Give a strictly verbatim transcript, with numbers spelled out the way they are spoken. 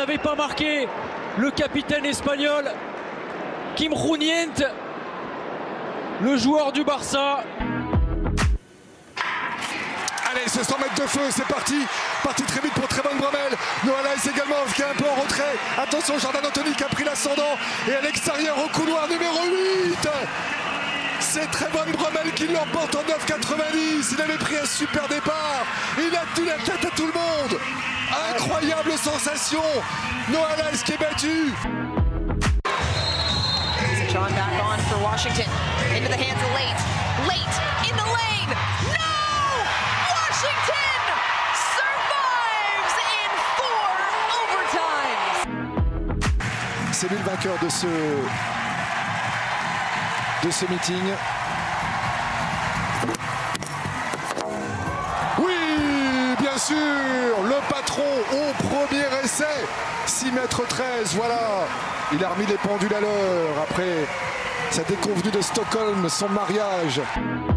n'avait pas marqué le capitaine espagnol Kim Ruiniente, le joueur du Barça. Allez, ce cent mètres de feu, c'est parti. Parti très vite pour Trevon Bromell. Noah Lyles également qui est un peu en retrait. Attention, Jordan Anthony qui a pris l'ascendant. Et à l'extérieur, au couloir numéro huit. C'est Trevon Bromell qui l'emporte en neuf quatre-vingt-dix. Il avait pris un super départ. Il a tenu la tête à tout le monde. Incroyable sensation. Noah Lyles qui est battu. John back on for Washington. Into the hands of Late. Late in the lane. No! Washington survives in four overtimes. C'est lui le vainqueur de ce de ce meeting. Oui, bien sûr, le patron au premier essai. six mètres treize, voilà. Il a remis les pendules à l'heure après sa déconvenue de Stockholm, son mariage.